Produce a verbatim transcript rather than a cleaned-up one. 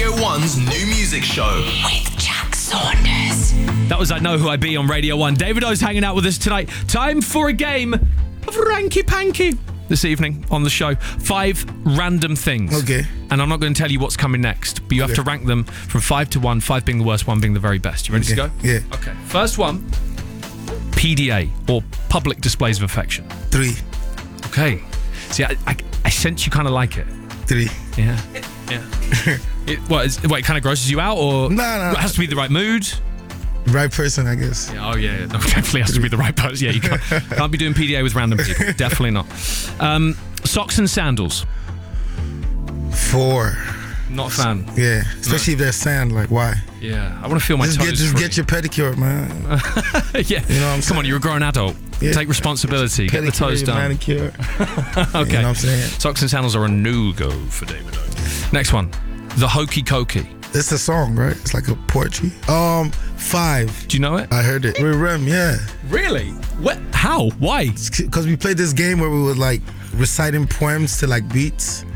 Radio one's new music show. With Jack Saunders. That was I Know Who I Be on Radio one. David O's hanging out with us tonight. Time for a game of Ranky Panky this evening on the show. Five random things. Okay. And I'm not going to tell you what's coming next, but you have Okay. to rank them from five to one, five being the worst, one being the very best. You ready Okay. to go? Yeah. Okay. First one, P D A, or public displays of affection. Three. Okay. See, I, I, I sense you kind of like it. Three. Yeah. Yeah. it, what, is, what, it kind of grosses you out, or No, no, it has to be the right mood? Right person, I guess. Yeah, oh, yeah. No, definitely has to be the right person. Yeah, you can't, can't be doing P D A with random people. Definitely not. Um, socks and sandals. Four. Not a fan. Yeah. Especially if there's sand. Like, why? Yeah. I want to feel my Just toes get, just free. get your pedicure, man. yeah. You know what I'm Come saying? on, you're a grown adult. Yeah. Take responsibility. Get the Pedicure, toes done. manicure. Okay. You know what I'm saying? Socks and sandals are a no-go for David O. Next one. The Hokey Cokey. It's a song, right? It's like a poetry. Um, five. Do you know it? I heard it. With Rem, yeah. Really? What? How? Why? Because we played this game where we were like reciting poems to like beats.